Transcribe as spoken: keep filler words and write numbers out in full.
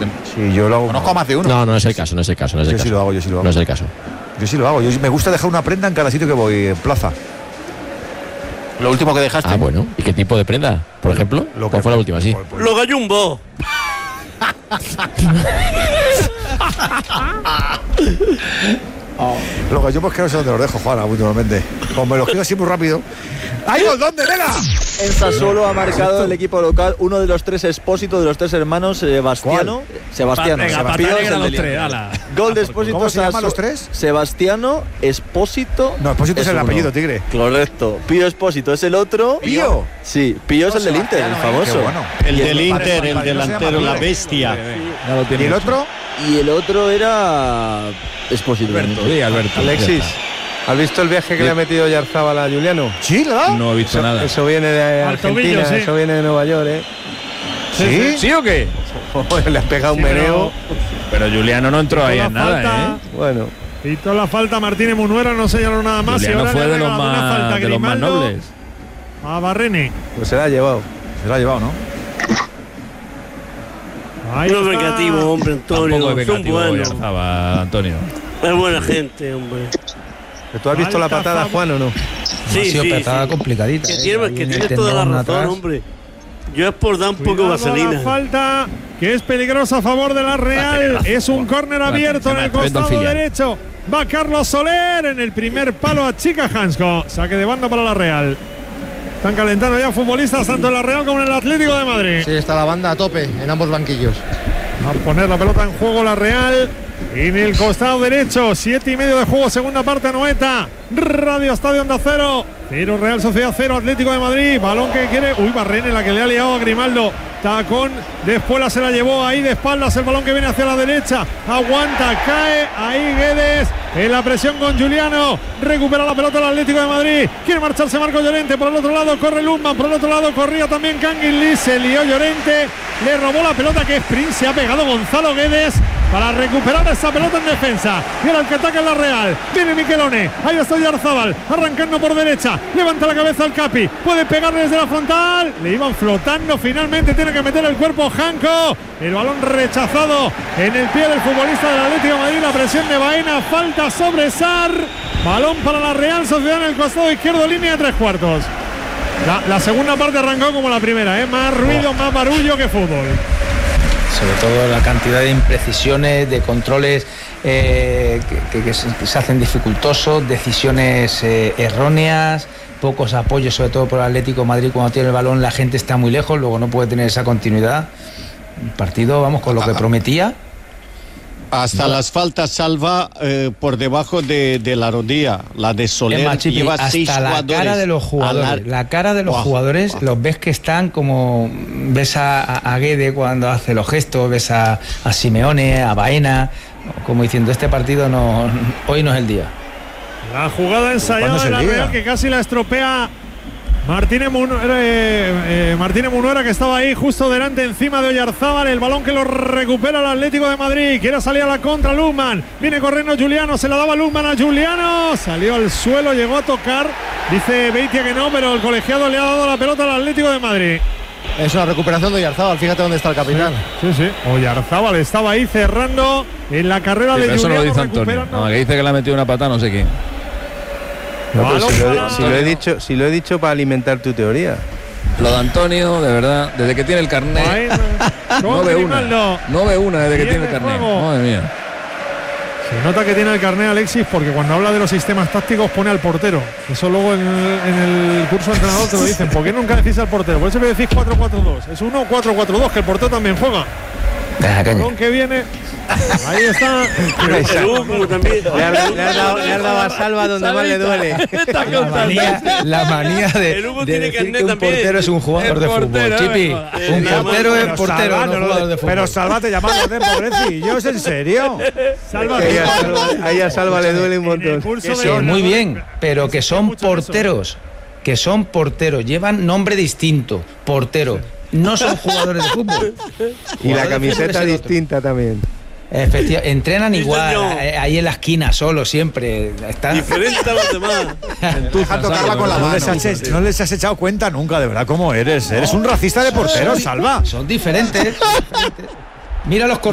Sí, yo lo hago. Conozco más de uno. No, no es el caso, no es el caso. No es el yo caso. sí lo hago, yo sí lo hago. No es el caso. Yo sí lo hago. Yo me gusta dejar una prenda en cada sitio que voy en plaza. Lo último que dejaste. Ah, bueno. ¿Y qué tipo de prenda? Por ejemplo, Lo ¿cuál que- fue la última? Sí. Pues, pues, Los gallumbos. Los gallumbos que no sé dónde los dejo, Juana, últimamente. Como me los quiero así muy rápido. ¡Ay, dónde, Vega! En Sassuolo ha marcado el equipo local uno de los tres Espósito de los tres hermanos, Sebastiano. Sebastiano. Venga, Sebastiano pata es negra el los del tres, Inter. ala. Gol de Espósito. ¿Cómo se llaman Sassuolo. los tres? Sebastiano Espósito. No, Espósito es el uno. apellido, tigre. Correcto. Pío Espósito es el otro. ¿Pío? Sí, Pío es el del Inter, el famoso. Qué bueno. El Y del el- Inter, vale, el vale, no se delantero, llama la Pío. bestia. Ya lo tiene ¿Y el hecho. otro? Y el otro era Espósito. Alberto, sí, Alberto. Alexis, ¿has visto el viaje que le ha metido Yarzábal a Juliano? Sí, ¿la? No he visto Eso, nada. eso viene de Al Argentina, tobillo, sí. eso viene de Nueva York, ¿eh? ¿Sí? ¿Sí o qué? Le has pegado un Sí, meneo. Pero Juliano no entró ahí Toda en nada, falta. ¿eh? Bueno, Pitó la falta Martínez Munuera, no señaló nada más. y Juliano ahora fue le ha de los regalado una falta más, a de los más Grimaldo nobles. A Barrene. pues se la ha llevado. Se lo ha llevado, ¿no? Ahí No es está. vengativo, hombre, Antonio. Tampoco es Son vengativo buenos. Oyarzabal, Antonio. Es buena gente, hombre. ¿Tú has visto la Falta patada, fav- Juan, o no? Sí, ha sido sí, patada sí. complicadita. Que eh, tiene, ahí que en el tiene toda la tendón razón, atrás. hombre. Yo es por dar un poco de Cuidado a la vaselina. falta que es peligrosa a favor de la Real. Es un córner abierto en el costado derecho. Va Carlos Soler en el primer palo a Chica Hansko. Saque de banda para la Real. Están calentando ya futbolistas tanto en la Real como en el Atlético de Madrid. Sí, está la banda a tope en ambos banquillos. Va a poner la pelota en juego la Real. En el costado derecho, siete y medio de juego, segunda parte, Anoeta. Radio Estadio Onda Cero. Cero Real Sociedad, cero Atlético de Madrid. Balón que quiere. Uy, Barrene, la que le ha liado a Grimaldo. Tacón de Espuela se la llevó ahí de espaldas. El balón que viene hacia la derecha. Aguanta, cae. Ahí Guedes. En la presión con Juliano. Recupera la pelota el Atlético de Madrid. Quiere marcharse Marco Llorente. Por el otro lado corre Lundman. Por el otro lado corría también Canguilí. Se lió Llorente. Le robó la pelota que Sprint. Se ha pegado Gonzalo Guedes para recuperar esa pelota en defensa. Y ahora el que ataca en la Real. Viene Miquelone. Ahí está Yarzábal. Arrancando por derecha. Levanta la cabeza al Capi. Puede pegarle desde la frontal. Le iban flotando. Finalmente tiene que meter el cuerpo Janko. El balón rechazado en el pie del futbolista del Atlético de Madrid. La presión de Baena. Falta sobre Sar. Balón para la Real Sociedad en el costado izquierdo. Línea de tres cuartos. La, la segunda parte arrancó como la primera. ¿eh? Más ruido, más barullo que fútbol. Sobre todo la cantidad de imprecisiones, de controles eh, que, que- que se, que se hacen dificultosos, decisiones eh, erróneas, pocos apoyos, sobre todo por el Atlético de Madrid. Cuando tiene el balón la gente está muy lejos, luego no puede tener esa continuidad. Un partido, vamos, con lo que prometía. Hasta las faltas salva eh, por debajo de, de la rodilla. La de Soler Es más, Chipi, lleva seis hasta la jugadores. cara de los jugadores, a la- la cara de los Buah, jugadores, buah. los ves que están como, ves a, a, a Guede cuando hace los gestos, ves a, a Simeone, a Baena, como diciendo, este partido no, hoy no es el día. La jugada ensayada ¿Cuándo de la se liga? Real que casi la estropea Martínez Munuera, eh, eh, Martínez Munuera, que estaba ahí justo delante encima de Oyarzábal. El balón que lo recupera el Atlético de Madrid. Quiere salir a la contra Lundman. Viene corriendo Juliano. Se la daba Lundman a Juliano. Salió al suelo, llegó a tocar. Dice Beitia que no, pero el colegiado le ha dado la pelota al Atlético de Madrid. Es una recuperación de Oyarzábal, fíjate dónde está el capitán. Sí, sí. Oyarzábal estaba ahí cerrando en la carrera Sí, de pero eso no Juliano. lo dice Antonio. recuperando. No, que dice que le ha metido una patada, no sé quién. No, pero Balón si, lo, para- si lo he dicho, si lo he dicho para alimentar tu teoría. Lo de Antonio, de verdad, desde que tiene el carnet. Ahí, No con ve Grimaldo. una. No ve una desde que Bien tiene el de carnet. juego. Madre mía. Se nota que tiene el carnet Alexis porque cuando habla de los sistemas tácticos pone al portero. Eso luego en el, en el curso de entrenador te lo dicen. ¿Por qué nunca decís al portero? Por eso me decís cuatro cuatro dos. Es uno cuatro cuatro dos, que el portero también juega. Deja caña. Balón que viene. Ahí está. Perú, como también. Le has, le has dado, le has dado a Salva donde más le duele. La manía, la manía de, El Hugo de tiene decir carnet que un también. portero es un jugador El de portero, fútbol. Chipi, eh, un nada portero más. es Pero portero, Salva, no no lo- jugador de fútbol. Pero Salvate llamándote pobrecillos, ¿en serio? Salva. Ahí a Salva, ahí a Salva le duele un En el montón. curso Que de sí, Sí, muy bien, entrenador, pero que son mucho de eso. porteros, que son porteros, llevan nombre distinto, portero, no son jugadores de fútbol. Y la Jugador de fútbol camiseta es el otro. distinta también. Efectivamente, entrenan Sí, igual, señor. eh, ahí en la esquina solo, siempre. Están... Diferente a los demás. Deja tocarla con la mano. No les, has, hecho- no les has echado cuenta nunca, de verdad, cómo eres. Eres un racista de porteros, Salva. Son diferentes. Son diferentes. Mira los